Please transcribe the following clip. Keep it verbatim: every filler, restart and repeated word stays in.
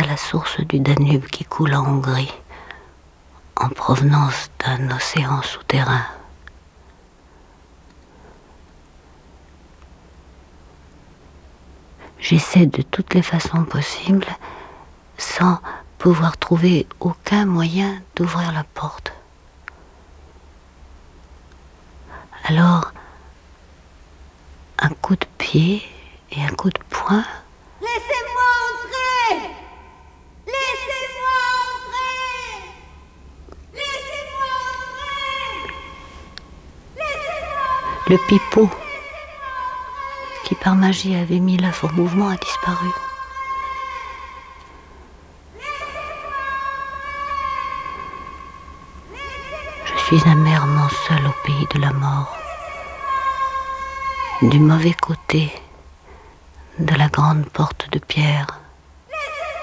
la source du Danube qui coule en Hongrie, en provenance d'un océan souterrain. J'essaie de toutes les façons possibles, sans pouvoir trouver aucun moyen d'ouvrir la porte. Alors, un coup de pied et un coup de poing. Laissez-moi entrer! Laissez-moi entrer! Laissez-moi entrer! Laissez-moi entrer! Le pipeau, qui par magie avait mis l'œuf en mouvement, a disparu. Je suis un errant seul au pays de la mort, du mauvais côté de la grande porte de pierre.